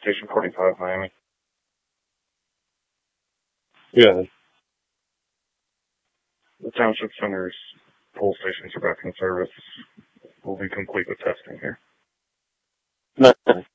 Station 45, Miami. Yeah. The Township Center's pull stations are back in service. We'll be complete with testing here. Nice.